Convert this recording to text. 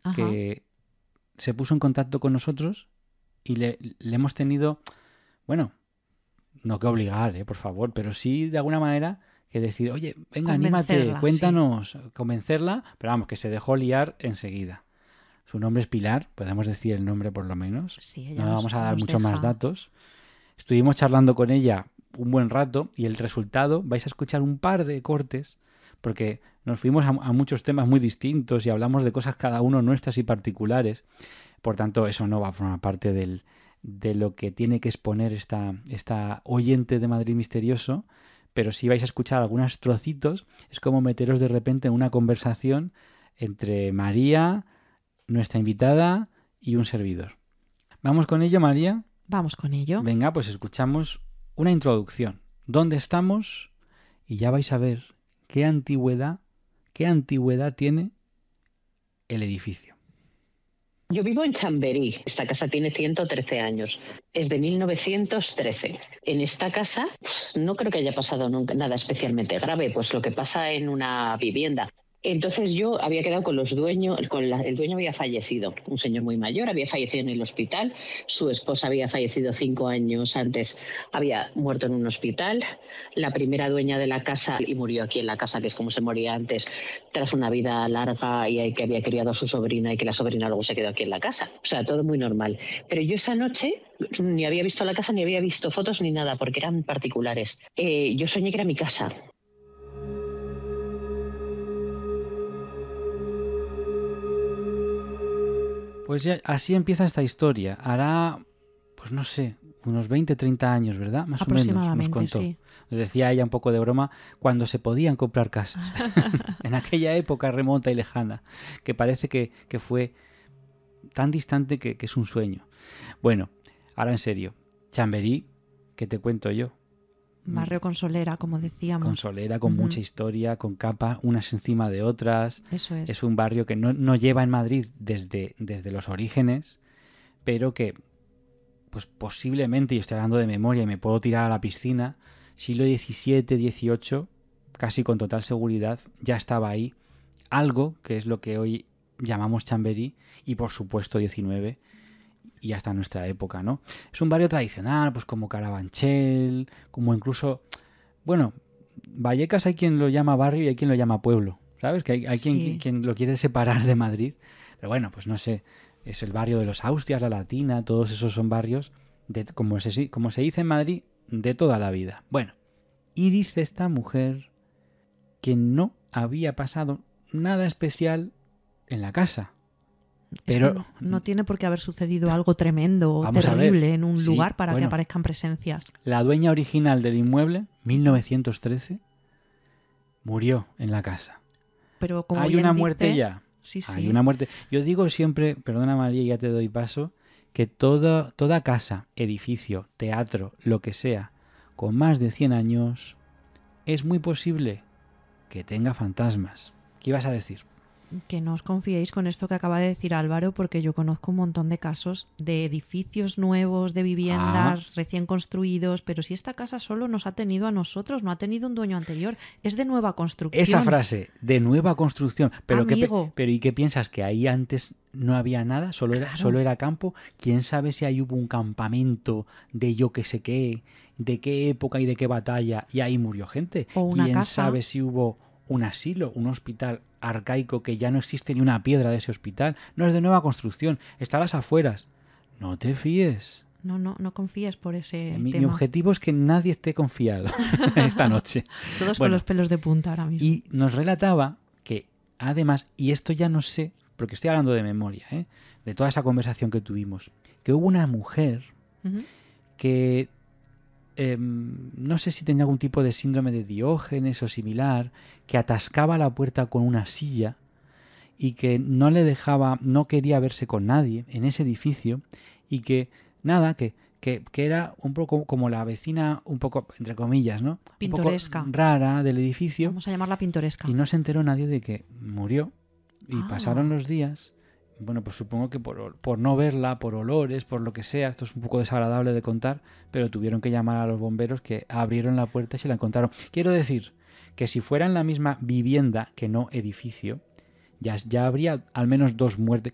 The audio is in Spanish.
Ajá. que se puso en contacto con nosotros y le hemos tenido, bueno, no que obligar, por favor, pero sí de alguna manera que decir, oye, venga, anímate, Convencerla, sí. cuéntanos, convencerla, pero vamos, que se dejó liar enseguida. Su nombre es Pilar, podemos decir el nombre por lo menos. Sí, ella No vamos a dar nos mucho más deja. datos. Estuvimos charlando con ella un buen rato y el resultado, vais a escuchar un par de cortes, porque nos fuimos a muchos temas muy distintos y hablamos de cosas cada uno nuestras y particulares. Por tanto, eso no va a formar parte de lo que tiene que exponer esta oyente de Madrid Misterioso, pero sí vais a escuchar algunos trocitos. Es como meteros de repente en una conversación entre María, nuestra invitada, y un servidor. ¿Vamos con ello, María? Vamos con ello. Venga, pues escuchamos una introducción. ¿Dónde estamos? Y ya vais a ver qué antigüedad tiene el edificio. Yo vivo en Chamberí. Esta casa tiene 113 años. Es de 1913. En esta casa no creo que haya pasado nunca nada especialmente grave, pues lo que pasa en una vivienda. Entonces yo había quedado con los dueños, el dueño había fallecido, un señor muy mayor, había fallecido en el hospital, su esposa había fallecido 5 años antes, había muerto en un hospital, la primera dueña de la casa y murió aquí en la casa, que es como se moría antes, tras una vida larga y que había criado a su sobrina y que la sobrina luego se quedó aquí en la casa. O sea, todo muy normal. Pero yo esa noche ni había visto la casa, ni había visto fotos ni nada, porque eran particulares. Yo soñé que era mi casa. Pues ya, así empieza esta historia. Hará, pues no sé, unos 20, 30 años, ¿verdad? Más o menos, nos Aproximadamente, contó. sí. Nos decía ella un poco de broma, cuando se podían comprar casas. En aquella época remota y lejana, que parece que fue tan distante que es un sueño. Bueno, ahora en serio. Chamberí, ¿qué te cuento yo? Barrio Consolera, como decíamos. Consolera, con mucha historia, con capas unas encima de otras. Eso es. Es un barrio que no lleva en Madrid desde los orígenes, pero que, pues posiblemente, y estoy hablando de memoria y me puedo tirar a la piscina, siglo XVII, XVIII, casi con total seguridad, ya estaba ahí algo que es lo que hoy llamamos Chamberí, y por supuesto XIX, y hasta nuestra época, ¿no? Es un barrio tradicional, pues como Carabanchel, como incluso, bueno, Vallecas hay quien lo llama barrio y hay quien lo llama pueblo, ¿sabes? Que hay Sí. quien lo quiere separar de Madrid, pero bueno, pues no sé, es el barrio de los Austrias, la Latina, todos esos son barrios, como se dice en Madrid, de toda la vida. Bueno, y dice esta mujer que no había pasado nada especial en la casa. Es Pero que no tiene por qué haber sucedido algo tremendo o vamos a ver. terrible en un Sí, lugar para que bueno, aparezcan presencias. la dueña original del inmueble, 1913, murió en la casa. Pero como ¿Hay bien una dice, muerte ya? Sí, sí. Hay una muerte. Yo digo siempre, perdona María, ya te doy paso, que toda casa, edificio, teatro, lo que sea, con más de 100 años, es muy posible que tenga fantasmas. ¿Qué ibas a decir? Que no os confiéis con esto que acaba de decir Álvaro, porque yo conozco un montón de casos de edificios nuevos, de viviendas recién construidos, pero si esta casa solo nos ha tenido a nosotros, no ha tenido un dueño anterior, es de nueva construcción. Esa frase, de nueva construcción. Pero, Amigo. pero ¿y qué piensas? ¿Que ahí antes no había nada? ¿Solo era campo? ¿Quién sabe si ahí hubo un campamento de yo que sé qué, de qué época y de qué batalla y ahí murió gente? O una ¿Quién casa. sabe si hubo un asilo, un hospital arcaico que ya no existe ni una piedra de ese hospital? No es de nueva construcción, está a las afueras. No te fíes. No confíes por ese Mi tema. objetivo es que nadie esté confiado esta noche. Todos con los pelos de punta ahora mismo. Y nos relataba que, además, y esto ya no sé, porque estoy hablando de memoria, de toda esa conversación que tuvimos, que hubo una mujer que no sé si tenía algún tipo de síndrome de Diógenes o similar, que atascaba la puerta con una silla y que no le dejaba, no quería verse con nadie en ese edificio, y que nada, que era un poco como la vecina, un poco, entre comillas, ¿no? Pintoresca. Un poco rara del edificio. Vamos a llamarla pintoresca. Y no se enteró nadie de que murió. Y pasaron los días. Bueno, pues supongo que por no verla, por olores, por lo que sea, esto es un poco desagradable de contar, pero tuvieron que llamar a los bomberos, que abrieron la puerta y se la encontraron. Quiero decir que si fuera en la misma vivienda que no edificio, ya habría al menos 2 muertes,